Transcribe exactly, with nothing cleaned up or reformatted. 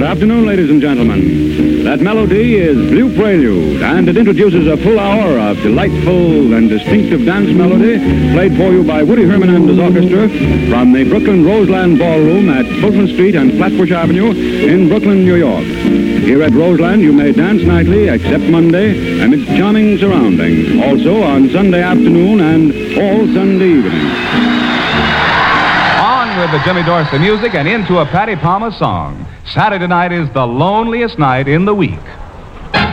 afternoon, ladies and gentlemen. That melody is Blue Prelude, and it introduces a full hour of delightful and distinctive dance melody played for you by Woody Herman and his orchestra from the Brooklyn Roseland Ballroom at Fulton Street and Flatbush Avenue in Brooklyn, New York. Here at Roseland, you may dance nightly, except Monday, amidst charming surroundings. Also on Sunday afternoon and all Sunday evening. With the Jimmy Dorsey music and into a Patty Palmer song. Saturday night is the loneliest night in the week.